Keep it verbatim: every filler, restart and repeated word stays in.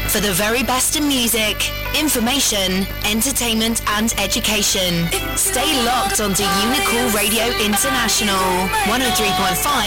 For the very best in music, information, entertainment and education. Stay locked onto Unicool Radio International, one oh three point five